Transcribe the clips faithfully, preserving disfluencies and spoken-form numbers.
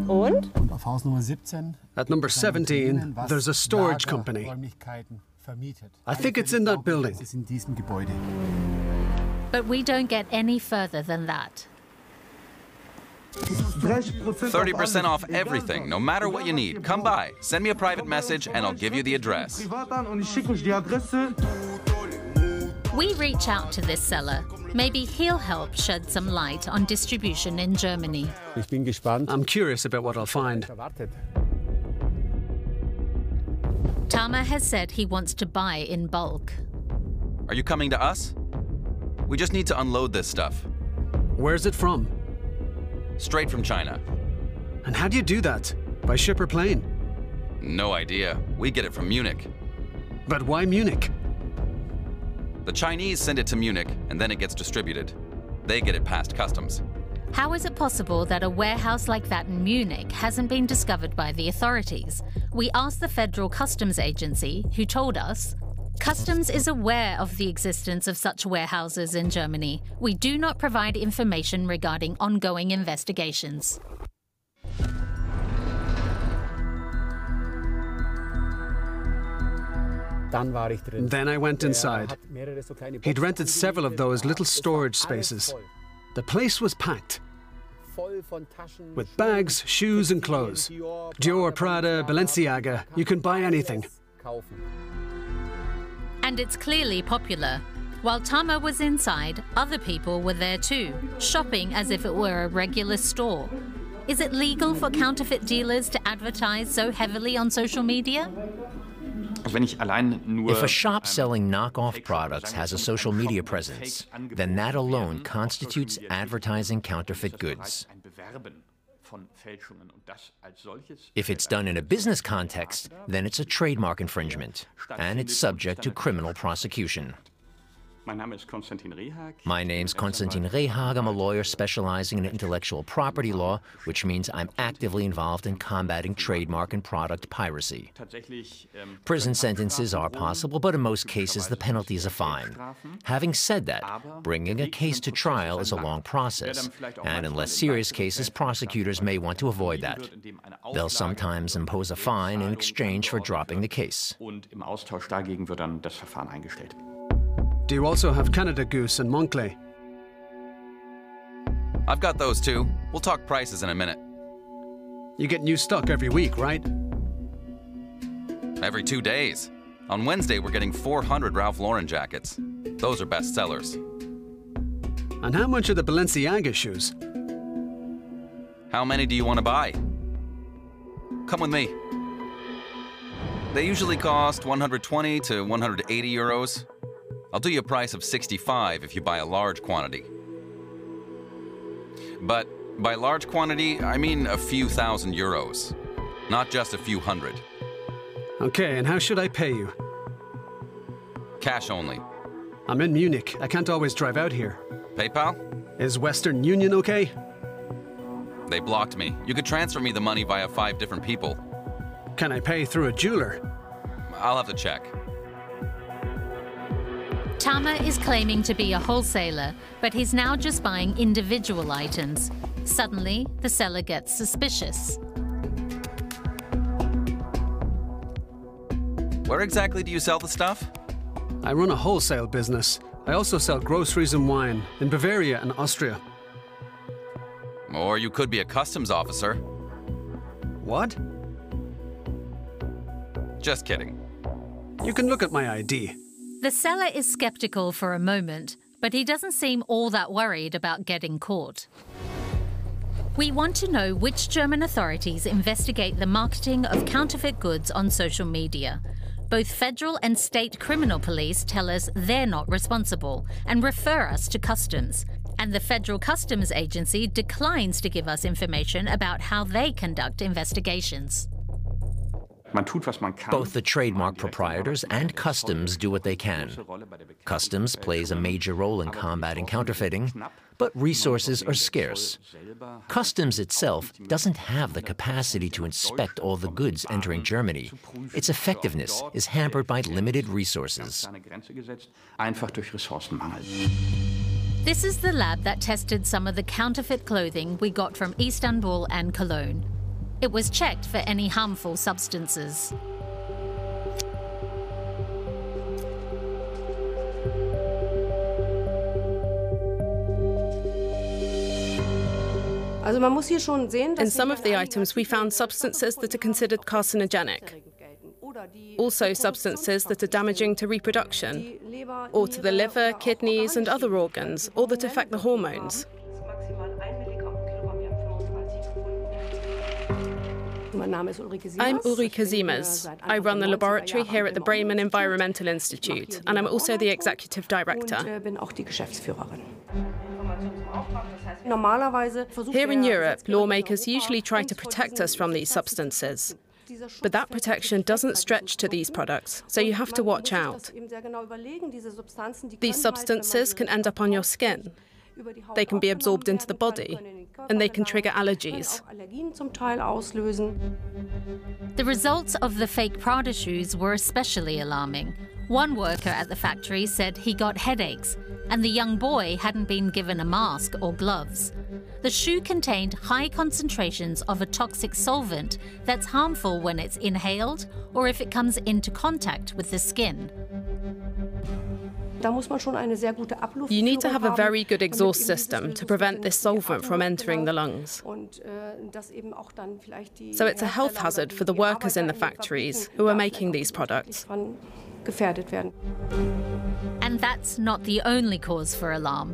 Und? At number seventeen, there's a storage company. I think it's in that building. But we don't get any further than that. thirty percent off everything, no matter what you need. Come by, send me a private message, and I'll give you the address. We reach out to this seller. Maybe he'll help shed some light on distribution in Germany. I'm curious about what I'll find. Tamer has said he wants to buy in bulk. Are you coming to us? We just need to unload this stuff. Where's it from? Straight from China. And how do you do that? By ship or plane? No idea. We get it from Munich. But why Munich? The Chinese send it to Munich, and then it gets distributed. They get it past customs. How is it possible that a warehouse like that in Munich hasn't been discovered by the authorities? We asked the Federal Customs Agency, who told us, Customs is aware of the existence of such warehouses in Germany. We do not provide information regarding ongoing investigations. Then I went inside. He'd rented several of those little storage spaces. The place was packed with bags, shoes and clothes. Dior, Prada, Balenciaga, you can buy anything. And it's clearly popular. While Tamer was inside, other people were there too, shopping as if it were a regular store. Is it legal for counterfeit dealers to advertise so heavily on social media? If a shop selling knockoff products has a social media presence, then that alone constitutes advertising counterfeit goods. If it's done in a business context, then it's a trademark infringement, and it's subject to criminal prosecution. My name's Konstantin Rehag. I'm a lawyer specializing in intellectual property law, which means I'm actively involved in combating trademark and product piracy. Prison sentences are possible, but in most cases the penalty is a fine. Having said that, bringing a case to trial is a long process, and in less serious cases, prosecutors may want to avoid that. They'll sometimes impose a fine in exchange for dropping the case. Do you also have Canada Goose and Moncler? I've got those too. We'll talk prices in a minute. You get new stock every week, right? Every two days. On Wednesday, we're getting four hundred Ralph Lauren jackets. Those are best sellers. And how much are the Balenciaga shoes? How many do you want to buy? Come with me. They usually cost one hundred twenty to one hundred eighty euros. I'll do you a price of sixty-five if you buy a large quantity. But by large quantity, I mean a few thousand euros, not just a few hundred. Okay, and how should I pay you? Cash only. I'm in Munich. I can't always drive out here. PayPal? Is Western Union okay? They blocked me. You could transfer me the money via five different people. Can I pay through a jeweler? I'll have to check. Tamer is claiming to be a wholesaler, but he's now just buying individual items. Suddenly, the seller gets suspicious. Where exactly do you sell the stuff? I run a wholesale business. I also sell groceries and wine in Bavaria and Austria. Or you could be a customs officer. What? Just kidding. You can look at my I D. The seller is skeptical for a moment, but he doesn't seem all that worried about getting caught. We want to know which German authorities investigate the marketing of counterfeit goods on social media. Both federal and state criminal police tell us they're not responsible and refer us to customs. And the Federal Customs Agency declines to give us information about how they conduct investigations. Both the trademark proprietors and customs do what they can. Customs plays a major role in combating counterfeiting, but resources are scarce. Customs itself doesn't have the capacity to inspect all the goods entering Germany. Its effectiveness is hampered by limited resources. This is the lab that tested some of the counterfeit clothing we got from Istanbul and Cologne. It was checked for any harmful substances. In some of the items, we found substances that are considered carcinogenic. Also substances that are damaging to reproduction, or to the liver, kidneys and other organs, or that affect the hormones. I'm Ulrike Siemers. I run the laboratory here at the Bremen Environmental Institute, and I'm also the executive director. Here in Europe, lawmakers usually try to protect us from these substances. But that protection doesn't stretch to these products, so you have to watch out. These substances can end up on your skin. They can be absorbed into the body, and they can trigger allergies. The results of the fake Prada shoes were especially alarming. One worker at the factory said he got headaches, and the young boy hadn't been given a mask or gloves. The shoe contained high concentrations of a toxic solvent that's harmful when it's inhaled or if it comes into contact with the skin. You need to have a very good exhaust system to prevent this solvent from entering the lungs. So it's a health hazard for the workers in the factories who are making these products. And that's not the only cause for alarm.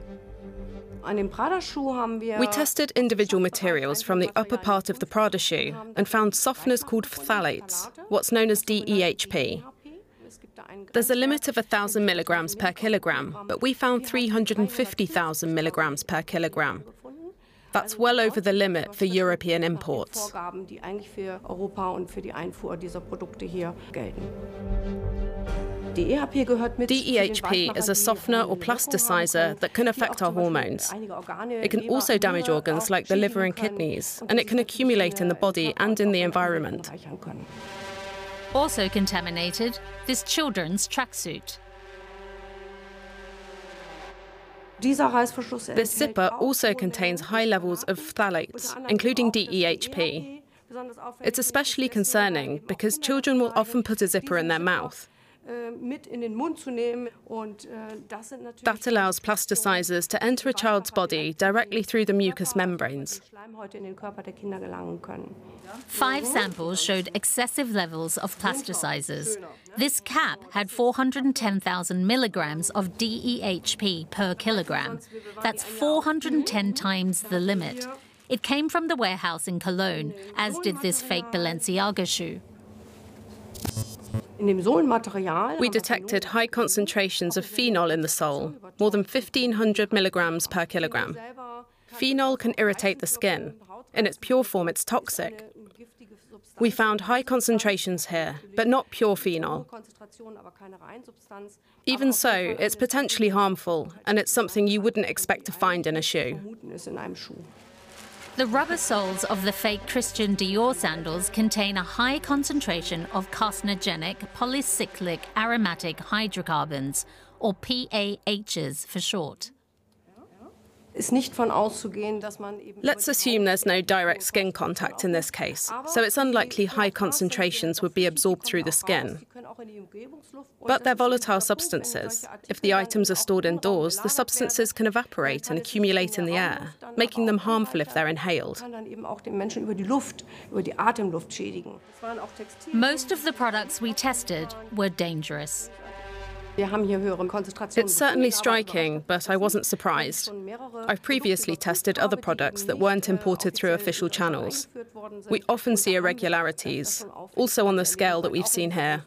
We tested individual materials from the upper part of the Prada shoe and found softeners called phthalates, what's known as D E H P. There's a limit of one thousand milligrams per kilogram, but we found three hundred fifty thousand milligrams per kilogram. That's well over the limit for European imports. D E H P is a softener or plasticizer that can affect our hormones. It can also damage organs like the liver and kidneys, and it can accumulate in the body and in the environment. Also contaminated, this children's tracksuit. This zipper also contains high levels of phthalates, including D E H P. It's especially concerning because children will often put a zipper in their mouth. That allows plasticizers to enter a child's body directly through the mucous membranes. Five samples showed excessive levels of plasticizers. This cap had four hundred ten thousand milligrams of D E H P per kilogram. That's four hundred ten times the limit. It came from the warehouse in Cologne, as did this fake Balenciaga shoe. We detected high concentrations of phenol in the sole, more than fifteen hundred milligrams per kilogram. Phenol can irritate the skin. In its pure form, it's toxic. We found high concentrations here, but not pure phenol. Even so, it's potentially harmful, and it's something you wouldn't expect to find in a shoe. The rubber soles of the fake Christian Dior sandals contain a high concentration of carcinogenic polycyclic aromatic hydrocarbons, or P A Hs for short. Let's assume there's no direct skin contact in this case, so it's unlikely high concentrations would be absorbed through the skin. But they're volatile substances. If the items are stored indoors, the substances can evaporate and accumulate in the air, making them harmful if they're inhaled. Most of the products we tested were dangerous. It's certainly striking, but I wasn't surprised. I've previously tested other products that weren't imported through official channels. We often see irregularities, also on the scale that we've seen here.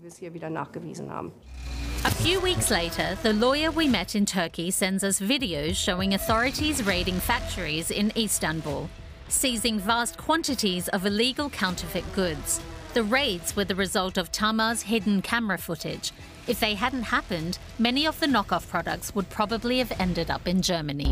A few weeks later, the lawyer we met in Turkey sends us videos showing authorities raiding factories in Istanbul, seizing vast quantities of illegal counterfeit goods. The raids were the result of Tamar's hidden camera footage. If they hadn't happened, many of the knockoff products would probably have ended up in Germany.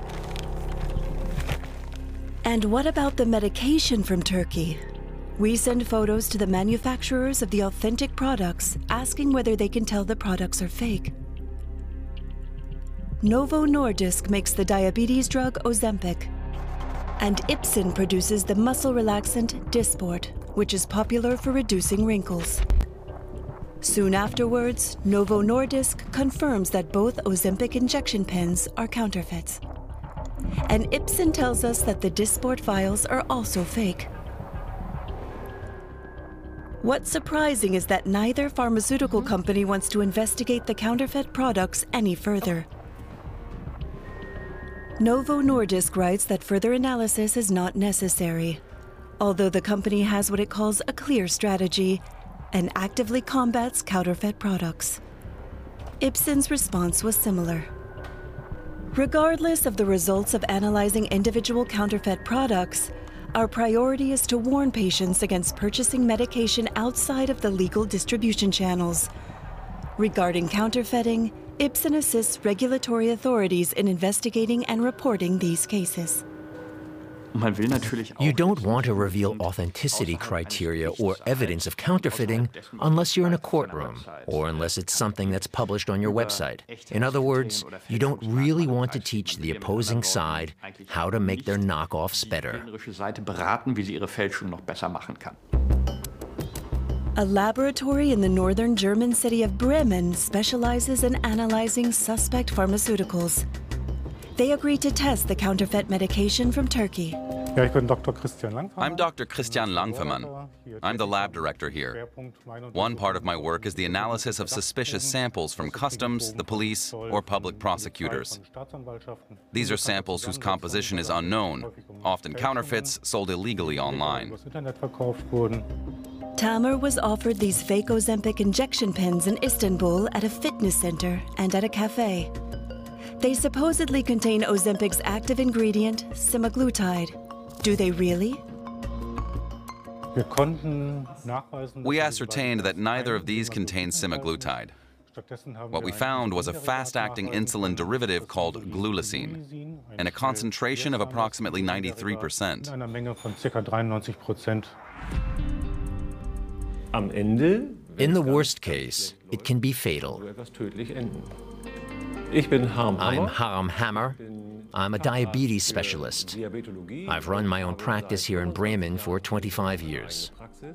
And what about the medication from Turkey? We send photos to the manufacturers of the authentic products, asking whether they can tell the products are fake. Novo Nordisk makes the diabetes drug Ozempic. And Ipsen produces the muscle relaxant Dysport, which is popular for reducing wrinkles. Soon afterwards, Novo Nordisk confirms that both Ozempic injection pens are counterfeits. And Ipsen tells us that the Dysport vials are also fake. What's surprising is that neither pharmaceutical company wants to investigate the counterfeit products any further. Novo Nordisk writes that further analysis is not necessary, although the company has what it calls a clear strategy and actively combats counterfeit products. Ipsen's response was similar. Regardless of the results of analyzing individual counterfeit products, our priority is to warn patients against purchasing medication outside of the legal distribution channels. Regarding counterfeiting, Ipsen assists regulatory authorities in investigating and reporting these cases. You don't want to reveal authenticity criteria or evidence of counterfeiting unless you're in a courtroom or unless it's something that's published on your website. In other words, you don't really want to teach the opposing side how to make their knockoffs better. A laboratory in the northern German city of Bremen specializes in analyzing suspect pharmaceuticals. They agreed to test the counterfeit medication from Turkey. I'm Doctor Christian Langfermann. I'm the lab director here. One part of my work is the analysis of suspicious samples from customs, the police, or public prosecutors. These are samples whose composition is unknown, often counterfeits sold illegally online. Tamer was offered these fake Ozempic injection pens in Istanbul at a fitness center and at a cafe. They supposedly contain Ozempic's active ingredient, semaglutide. Do they really? We ascertained that neither of these contained semaglutide. What we found was a fast-acting insulin derivative called glulisine, and a concentration of approximately ninety-three percent. In the worst case, it can be fatal. I'm Harm Hammer. I'm a diabetes specialist. I've run my own practice here in Bremen for twenty-five years.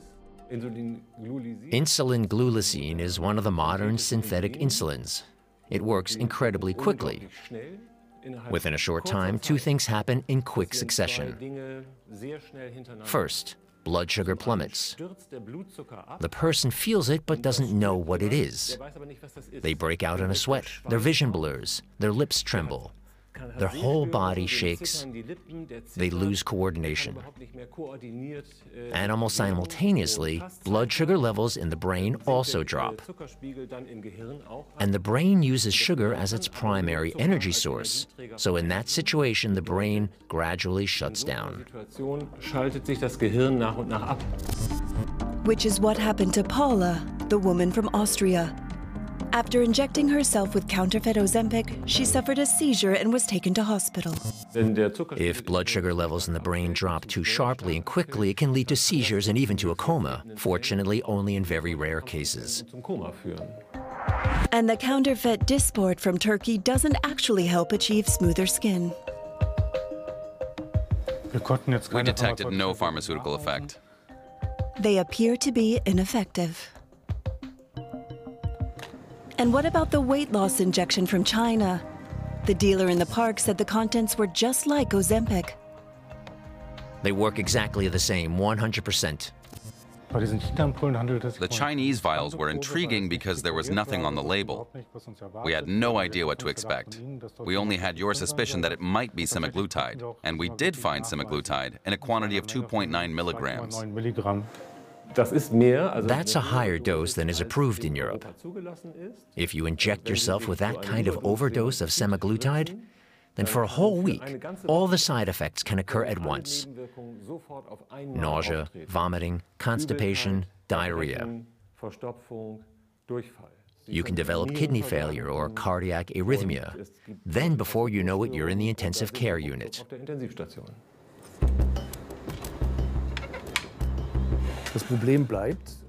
Insulin glulisine is one of the modern synthetic insulins. It works incredibly quickly. Within a short time, two things happen in quick succession. First, blood sugar plummets. The person feels it but doesn't know what it is. They break out in a sweat, their vision blurs, their lips tremble, their whole body shakes, they lose coordination. And almost simultaneously, blood sugar levels in the brain also drop. And the brain uses sugar as its primary energy source. So in that situation, the brain gradually shuts down. Which is what happened to Paula, the woman from Austria. After injecting herself with counterfeit Ozempic, she suffered a seizure and was taken to hospital. If blood sugar levels in the brain drop too sharply and quickly, it can lead to seizures and even to a coma, fortunately only in very rare cases. And the counterfeit Dysport from Turkey doesn't actually help achieve smoother skin. We detected no pharmaceutical effect. They appear to be ineffective. And what about the weight loss injection from China? The dealer in the park said the contents were just like Ozempic. They work exactly the same, one hundred percent. The Chinese vials were intriguing because there was nothing on the label. We had no idea what to expect. We only had your suspicion that it might be semaglutide, and we did find semaglutide in a quantity of two point nine milligrams. That's a higher dose than is approved in Europe. If you inject yourself with that kind of overdose of semaglutide, then for a whole week, all the side effects can occur at once. Nausea, vomiting, constipation, diarrhea. You can develop kidney failure or cardiac arrhythmia. Then, before you know it, you're in the intensive care unit. Das Problem bleibt,